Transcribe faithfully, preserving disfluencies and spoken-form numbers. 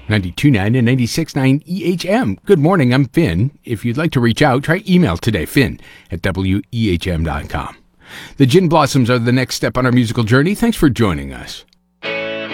ninety-two point nine and ninety-six point nine E H M. Good morning, I'm Finn. If you'd like to reach out, try email today, finn at W E H M dot com. The Gin Blossoms are the next step on our musical journey. Thanks for joining us.